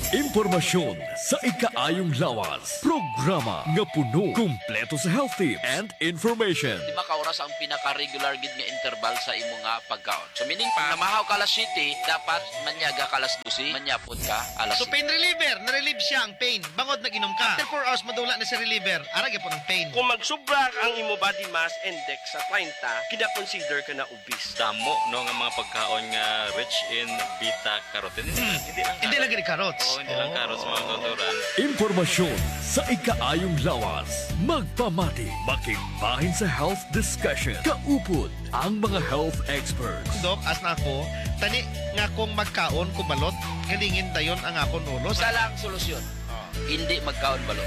Impormasyon sa ikaayong lawas. Programa nga puno, kumpleto sa health tips and information. 5 ka oras ang pinaka-regular gid nga interval sa imo nga pagkaon. So meaning pa, namahaw ka alas 7, dapat manyaga ka alas 12, manyapon ka alas So 7. pain reliever, na-relieve siya ang pain. Bangod nag-inom ka. After 4 hours madula na si reliever. Arag po ng pain. Kung magsubra ang imo body mass index sa 30, kina-consider ka na obese. Damo no nga mga pagkaon nga rich in beta carotene. Hindi lang gani carrots. Hindi lang carrots mga kauturan. Impormasyon sa ikaayong lawas. Magpamati, makimbahin sa health discussion. Kaupod ang mga health experts. Dok, as na ako, tani nga kung magkaon kubalot, galingin dayon ang akong ulo. Sa lang solusyon. Hindi magkaon balot.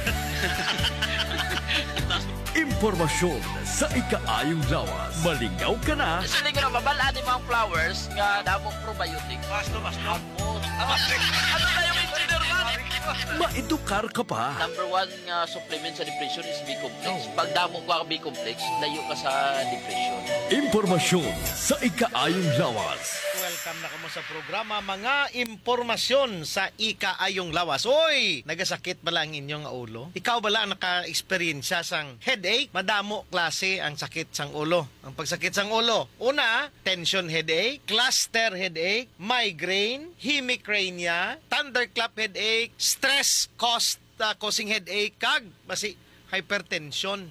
Impormasyon sa ikaayong lawas. Malingaw ka na. Kasi hindi ko na mabalaan yung mga flowers nga damong probiotic. Basto. Ano na yung engineer man? Maedukar ka pa. Number 1 nga supplement sa depression is B-complex. Pag damo ka B-complex, layo ka sa depression. Impormasyon sa ikaayong lawas. Welcome na kamo sa programa, mga impormasyon sa ikaayong lawas. Oy, nagasakit bala ang inyong ulo? Ikaw bala ang naka-experience sang headache? Madamo klase ang sakit sang ulo. Ang pagsakit sang ulo, una, tension headache, cluster headache, migraine, hemicrania, thunderclap headache, stress causing headache, kag basi hypertension.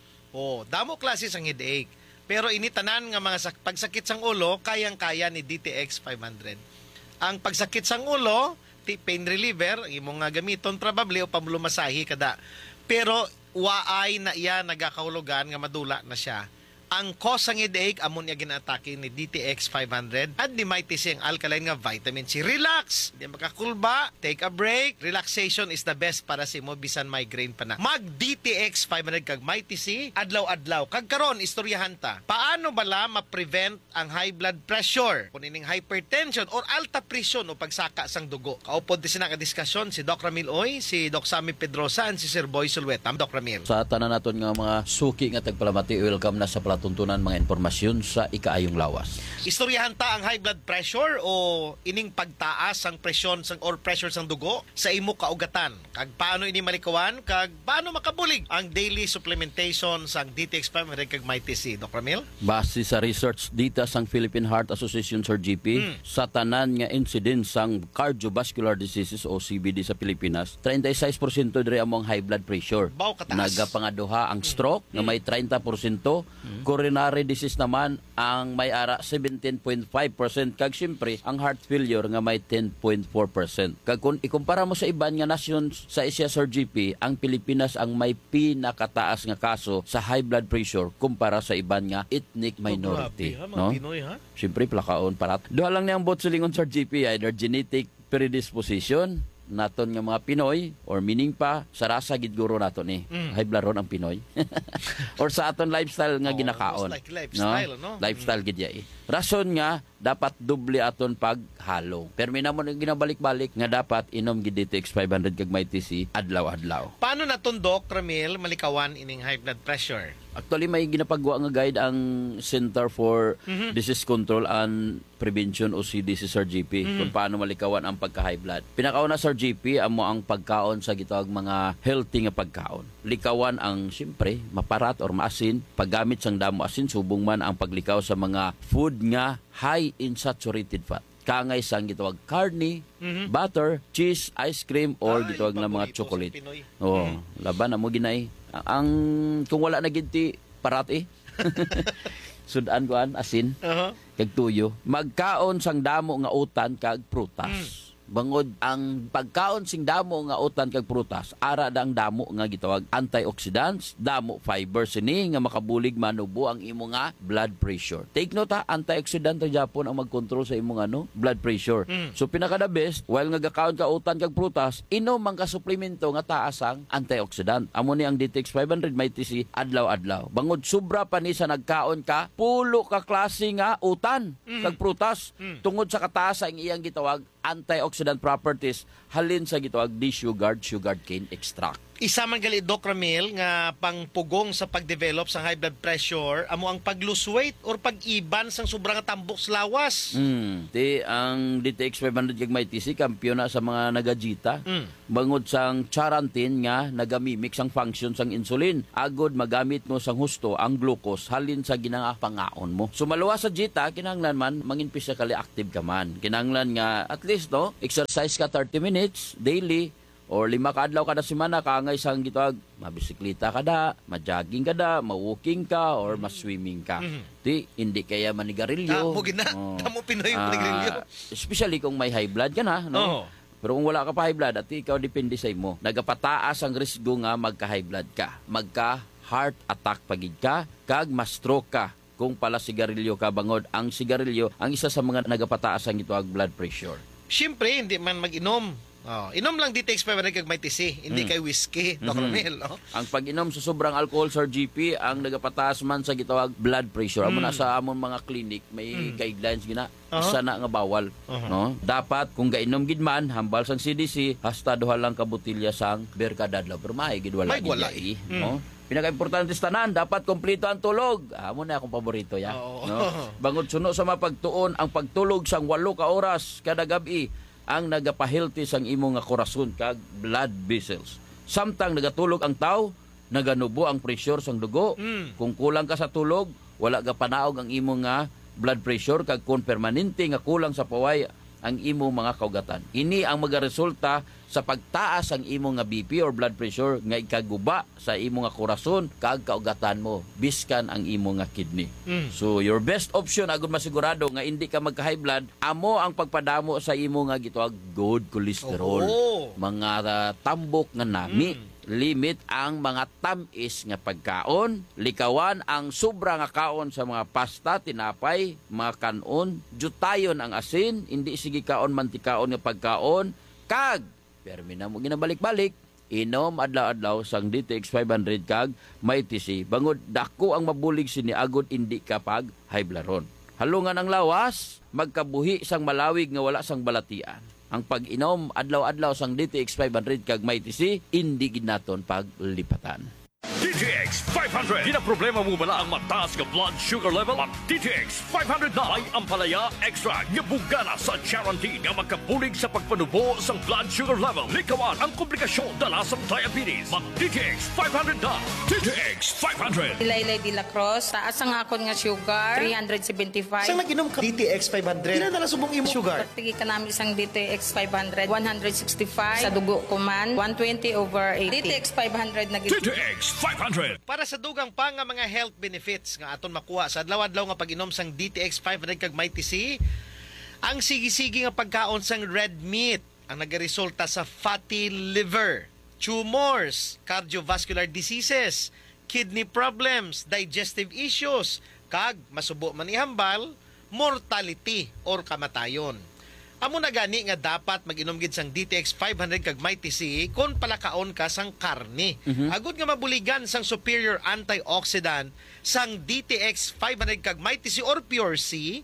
Oh, damo klase sang headache. Pero initanan nga mga pagsakit sang ulo, kayang-kaya ni DTX 500. Ang pagsakit sang ulo, pain reliever, imong nga gamiton probably o pamlumasahi kada. Pero waay na iya nagakahulugan nga madula na siya. Ang cause sang headache amon niya ginatake ni DTX 500 at di may tising alkaline nga vitamin C. Relax, di makakulba, take a break. Relaxation is the best para sa imo bisan migraine pa na. Mag DTX 500 kag may TC adlaw-adlaw. Kag karon istoryahan ta. Paano bala ma-prevent ang high blood pressure, kunining hypertension or alta presyon o pagsaka sang dugo? Kaupod din sina ka diskusyon si Doc Ramil Oy, si Doc Sammy Pedrosa, and si Sir Boy Sulweta. Doc Ramil. Sa tanan naton nga mga suki nga tagpalamati, welcome na sa palatuntunan mga impormasyon sa ikaayong lawas. Istoryahan ta ang high blood pressure o ining pagtaas ang presyon sang or pressure sang dugo sa imo kaugatan. Kag paano ini malikawan, kag paano makabulig ang daily supplementation sang DTX 500 kag MyTC. Doc Ramil? Base sa research data sang Philippine Heart Association Sir GP, sa tanan nga incidence sang cardiovascular diseases o CVD sa Pilipinas, 36% diri among high blood pressure. Baw kataas. Nagapangaduha ang stroke nga may 30%, coronary disease naman ang may ara 17.5%, kag siyempre ang heart failure nga may 10.4%. Kag kung ikumpara mo sa iban nga nations sa Asia Sir GP, ang Pilipinas ang may pinakataas nga kaso sa high blood pressure kumpara sa iban nga ethnic minority. Grabe, ha, mga No? Pinoy, ha? Siyempre plakaon parat. Duha lang niyang bot silingon Sir GP, either genetic predisposition naton nga mga Pinoy or meaning pa sa rasa gid guro naton ni high blood ron ang Pinoy or sa aton lifestyle nga ginakaon, most like lifestyle, no? Lifestyle gid ya rason nga dapat doble aton paghalo pero minamon ginabalik-balik nga dapat inom gid DTX 500 kag MyTC adlaw-adlaw. Paano naton Doc Ramil malikawan ining high blood pressure? Actually, may ginapagawa nga guide ang Center for Disease Control and Prevention o CDC Sir GP kung paano malikawan ang pagka-high blood. Pinakauna Sir GP, amo ang pagkaon sa gitawag mga healthy nga pagkaon. Likawan ang, siyempre, maparat or maasin. Paggamit sang damo asin, subong man ang paglikaw sa mga food nga high in saturated fat. Kangay sang gitawag karne, butter, cheese, ice cream, or gitawag na mga chocolate. Oo, laban na mo ginay. Ang kung wala na ginti parati sudan kuan asin kag tuyo, magkaon sang damo nga utan kag prutas. Bangod ang pagkaon sing damo nga utan kag prutas, ara dang damo nga gitawag antioxidants, damo fiber sini nga makabulig manubo ang imo nga blood pressure. Take note ha, antioxidant ta Japon ang magkontrol sa imong blood pressure. So pinaka the best, while nga gakaon ka utan kag prutas, inom man ka suplemento nga taas ang antioxidant. Amo ni ang DTX 500 MyTC adlaw-adlaw. Bangod sobra pa ni sa nagkaon ka, pulo ka klase nga utan kag prutas tungod sa kataas ang iyang gitawag antioxidant properties halin sa gitawag sugar cane extract. Isa man gali Doc Ramil nga pangpugong sa pagdevelop sa high blood pressure amo ang pag-lose weight or pag-iban sang sobrang tambok sa lawas. Di ang DTX 500 kag may TC kampiyon na sa mga nagajita. Bangod sang charantin nga nagamimik sang function sang insulin. Agod magamit mo sang husto ang glucose halin sa ginangapangaon mo. So maluwas sa jita kinahanglan man mangin physically active ka man. Kinahanglan nga at least no exercise ka 30 minutes daily or 5 ka adlaw kada semana kaangay sang gitawag mabisikleta ka da, ma-jogging ka da, ma-walking ka or ma-swimming ka. Di hindi kaya manigarilyo. Mo gina, tamo Pinoy manigarilyo. Especially kung may high blood ka na, no? Pero kung wala ka pa high blood at ikaw depende sa imo, nagapataas ang risgo nga magka-high blood ka. Magka-heart attack pagid ka, kag ma-stroke ka. Kung pala sigarilyo ka bangod, ang sigarilyo ang isa sa mga nagapataas ang gitawag blood pressure. Siyempre, hindi man mag-inom. Inom lang DTX 500 kag may TC, hindi kay whiskey, Doc Ramil. Ang pag-inom sa sobrang alcohol sa GP ang nagapataas man sa gitawag blood pressure. Amo na sa amon mga clinic may guidelines gina isa na nga bawal, no? Dapat kung gainom gid man hambal sang CDC hasta duha lang ka botelya sang beer kada adlaw pero may gid wala gid, no? Pinaka-importante sa tanan, dapat kompleto ang tulog. Amo na akong paborito ya. No? Bangod suno sa mapagtuon ang pagtulog sang 8 ka oras kada gabi ang nagapahilti sang imo nga korason kag blood vessels. Samtang nagatulog ang tao, naganubo ang pressure sang dugo. Kung kulang ka sa tulog, wala ga panaog ang imo nga blood pressure kag kung permanente nga kulang sa paway ang imo mga kaugatan. Ini ang magaresulta sa pagtaas ang imo nga BP or blood pressure nga ikaguba sa imo nga korason kag kaugatan mo biskan ang imo nga kidney. So your best option agud masigurado nga hindi ka magka-high blood amo ang pagpadamo sa imo nga gitawag good cholesterol. Mga tambok nga nami. Limit ang mga tamis nga pagkaon, likawan ang sobra nga kaon sa mga pasta, tinapay, mga kanon, jutayon ang asin, hindi sige kaon mantikaon nga pagkaon, kag permi na mo ginabalik-balik, inom adlaw-adlaw sang DTX 500 kag may TC. Bangod dako ang mabulig sini agod hindi kapag high blood. Halungan ang lawas, magkabuhi sang malawig nga wala sang balatian. Ang pag-inom adlaw-adlaw sang DTX 500 kag may TC, hindi ginaton paglipatan. DTX 500. Di na problema mo bala ang mataas ka blood sugar level? Ang DTX 500 na ay ampalaya extra nga bugana sa charantin nga magkabulig sa pagpanubo sa blood sugar level. Likawan ang komplikasyon dala sa diabetes. Mag DTX 500 na. DTX 500. Ilaylay de la Cruz, taas ang akon nga sugar, 375. Saan nag-inom ka DTX 500? Di na dala subong imo sugar. Pagtigi ka namin isang DTX 500, 165. Sa dugo ko man, 120/80. DTX 500 na DTX 500. Para sa dugang pa nga mga health benefits nga aton makuha sa adlaw-adlaw nga pag-inom sang DTX 500 kag may TC, ang sige-sige nga pagkaon sang red meat ang nagaresulta sa fatty liver, tumors, cardiovascular diseases, kidney problems, digestive issues, kag masubo man ihambal, mortality or kamatayon. Amo na gani nga dapat mag-inom gid sang DTX 500 kag may TC kon palakaon ka sang karne. Agud nga mabuligan sang superior antioxidant sang DTX 500 kag may TC or Pure C,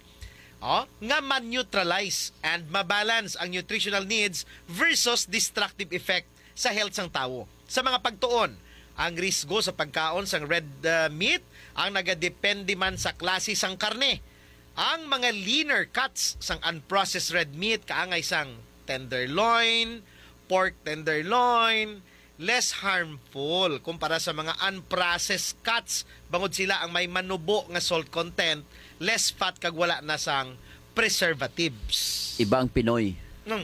nga man-neutralize and mabalance ang nutritional needs versus destructive effect sa health sang tawo. Sa mga pagtuon, ang risgo sa pagkaon sang red meat ang nagadepende man sa klase sang karne. Ang mga leaner cuts sang unprocessed red meat kaangay sang tenderloin, pork tenderloin, less harmful kumpara sa mga unprocessed cuts bangod sila ang may manubo nga salt content, less fat kag wala na sang preservatives. Ibang Pinoy,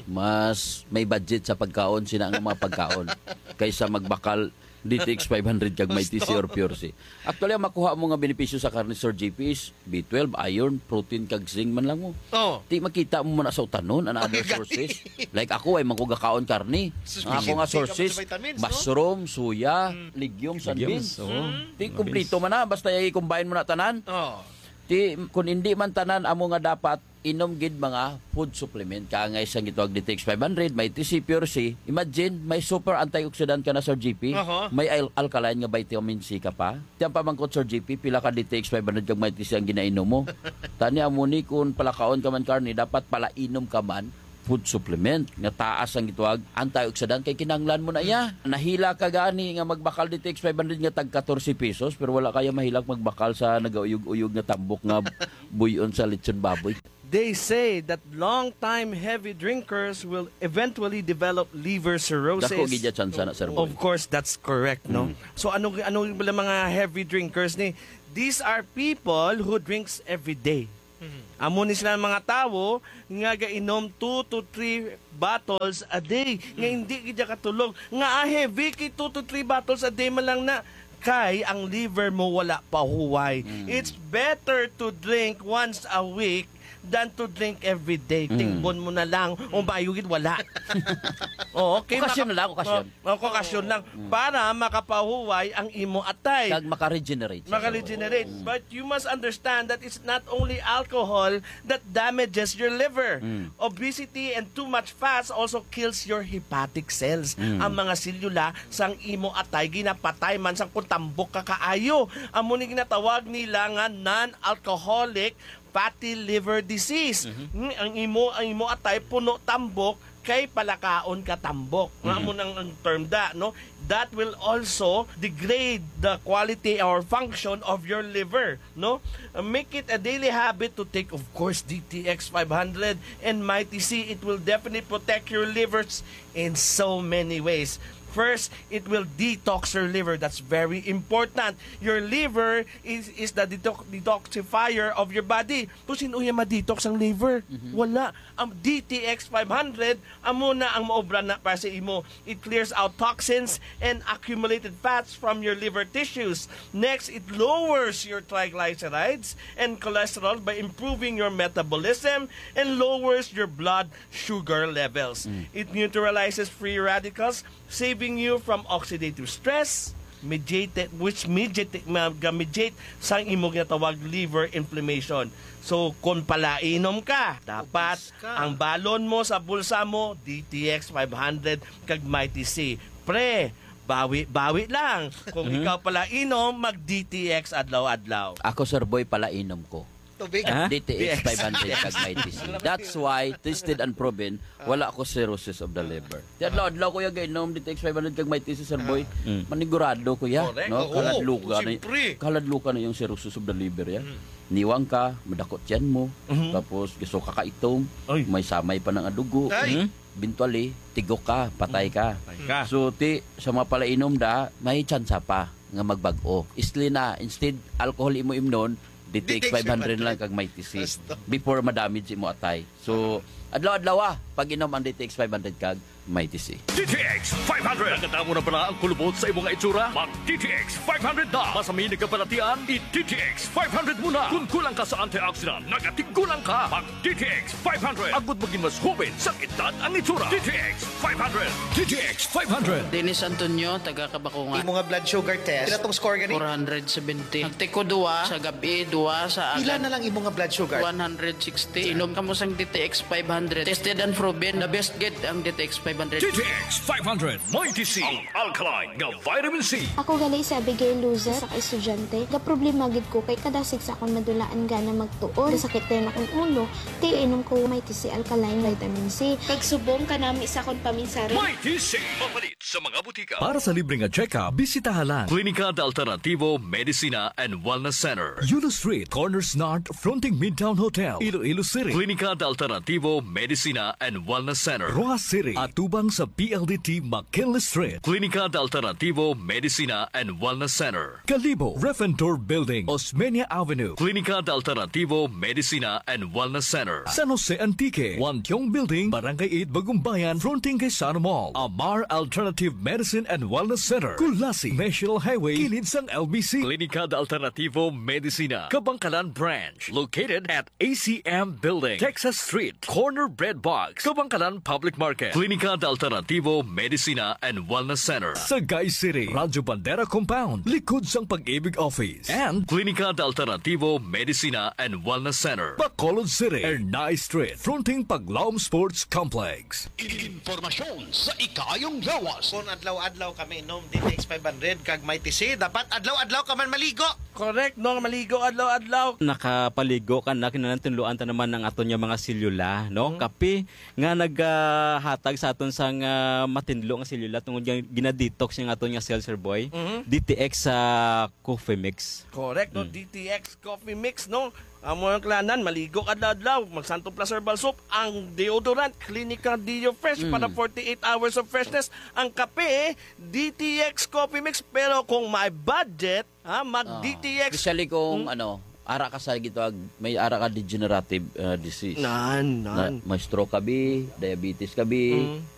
mas may budget sa pagkaon sila ang mga pagkaon kaysa magbakal DTX 500 kag may TC or Pure C. Actually, ang makuha mo nga benepisyo sa karne Sir JP is B12, iron, protein kag zinc man lang mo. Di makita mo man sa utanon and other sources. Like ako ay mangkugakaon karne. Ang ako nga sources, mushroom, suya, legumes and beans. Di kumplito man na basta i-combine mo na tanan. Di kun hindi man tanan amo nga dapat inom gid mga food supplement kaangay sang gitawag DTX 500 may TC Pure C. Imagine may super antioxidant ka na Sir GP, may alkaline nga vitamin C ka pa. Tiyan pa mangkot Sir GP pila ka DTX 500 kag may TC ang ginainom mo. Tani amo ni kun palakaon ka man karni dapat pala inom ka man food supplement nga taas ang gituwag antioxidant kay kinahanglan mo na iya. Nahila ka gani nga magbakal DTX 500 nga tag 14 pesos pero wala kaya mahilak magbakal sa nagauyog-uyog nga tambok nga buyon sa lechon baboy. They say that long-time heavy drinkers will eventually develop liver cirrhosis. Dako gidya tsansa na Sir Boy. Of course, that's correct, no? So ano pala mga heavy drinkers ni? These are people who drinks every day. Amo ni sila mga tao nga gainom 2 to 3 bottles a day. Nga hindi gidya katulog. Nga heavy kay 2 to 3 bottles a day man lang na kay ang liver mo wala pa huway. It's better to drink once a week than to drink every day. Tingbon mo na lang. O bayugid, wala. Okay, Okasyon na lang, okasyon. Okasyon lang. Para makapahuway ang imo atay. Kag maka-regenerate. Maka-regenerate. But you must understand that it's not only alcohol that damages your liver. Obesity and too much fats also kills your hepatic cells. Ang mga selula sang imo atay ginapatay man sang kuntambok kakaayo. Amo ni ginatawag nila nga non-alcoholic fatty liver disease. Ang imo atay puno tambok kay palakaon ka tambok. Amo nang ang term da, no? That will also degrade the quality or function of your liver, no? Make it a daily habit to take, of course, DTX 500 and Mighty C. It will definitely protect your livers in so many ways. First, it will detox your liver. That's very important. Your liver is the detoxifier of your body. So, sino yung ma-detox ang liver? Wala. Ang DTX 500, amo na ang maobra na para sa imo. It clears out toxins and accumulated fats from your liver tissues. Next, it lowers your triglycerides and cholesterol by improving your metabolism and lowers your blood sugar levels. It neutralizes free radicals, saving you from oxidative stress, mediate sa imong ginatawag liver inflammation. So, kung palainom ka, dapat ang balon mo sa bulsa mo, DTX 500 kag Mighty C. Pre, bawi lang. Kung ikaw palainom, mag-DTX adlaw-adlaw. Ako Sir Boy palainom ko. Tubig. DTX 500 kag Mighty C. That's why tested and proven wala ako cirrhosis of the liver. Adlaw-adlaw ko ya gainom DTX 500 kag Mighty C Sir Boy. Manigurado ko ya, Correct. no? Siyempre. Kaladluka na yung cirrhosis of the liver ya. Niwang ka, madakot yan mo, tapos gusto ka kaitom, may samay pa ng adugo. Eventually, tigok ka, patay ka. So, sa mga palainom da, may tsansa pa nga magbago. Isli na, instead, alcohol imo imnon, DTX 500 lang kag Mighty C. Before madamage imo atay. So, adlaw-adlaw pag inom ang DTX 500 kag Mighty C. DTX 500. Nakatamo na pala ang kulubot sa imong itsura? Mag DTX 500 na. Masamin na kapalatian, i-DTX 500 muna. Kung kulang ka sa antioxidant, nagatigulang ka. Mag DTX 500. Agud maging mas hubin sa edad ang itsura. DTX 500. DTX 500. Dennis Antonio, taga Kabakungan. Imo nga blood sugar test. Pila tong score gani? 470. Nagtiko 2 sa gabi, 2 sa Pila agad. na lang imo nga blood sugar? 160. Inom ka mo sang DTX 500. Tested and proven. The best get ang DTX 500. DTX 500. Mighty C. Ang alkaline nga vitamin C. Ako gali si Abigail Luza sa estudyante. Ga problema gid ko kay kadasig sa akong madulaan gana magtuon. Sakit din akong ulo. Ti inom ko Mighty C alkaline vitamin C. Kag subong kanami sa akong paminsari. Mighty C. Papalit sa mga butika. Para sa libreng check-up, bisitahan lang Klinika de Alternativo Medicina and Wellness Center. Yulo Street, Corners North, fronting Midtown Hotel, Iloilo City. Klinika de Alternativo Medicina and Wellness Center. Roa City, at tubang sa PLDT McKinley Street. Klinika de Alternativo Medicina and Wellness Center. Kalibo, Refentor Building, Osmeña Avenue. Klinika de Alternativo Medicina and Wellness Center. San Jose Antique, Wantiong Building, Barangay 8, Bagumbayan, fronting kay Sana Mall. Amar Alternative Medicine and Wellness Center. Kulasi, National Highway, kilid sang LBC. Klinika de Alternativo Medicina, Kabangkalan Branch, located at ACM Building, Texas Street, Corner Bread Box, Kabangkalan Public Market. Klinika de Alternativo Medicina and Wellness Center. Sagay City, Radyo Bandera Compound, likod sang Pag-ibig Office. And Klinika de Alternativo Medicina and Wellness Center. Bacolod City, Ernay Street, fronting Paglaom Sports Complex. Informasyon sa ikayong lawas. Kung adlaw-adlaw kami inom DTX 500 kag Mighty C, dapat adlaw-adlaw ka man maligo. Correct, no? Maligo adlaw-adlaw. Nakapaligo ka na kinantunluan ta naman ng aton yung mga silyo selula, no? Kape nga naghatag sa aton sang matindlo nga selula tungod gina-detox yung aton nga cells, Sir Boy. DTX sa coffee mix. Correct, no? DTX coffee mix, no? Amo ang klanan, maligo adlaw-adlaw, magsanto plus herbal soap, ang deodorant, Clinica Deo Fresh para 48 hours of freshness. Ang kape, DTX coffee mix, pero kung may budget, mag-DTX. Especially kung ara ka sa gitawag, may ara ka degenerative disease. Nan. May stroke ka bi, diabetes ka bi,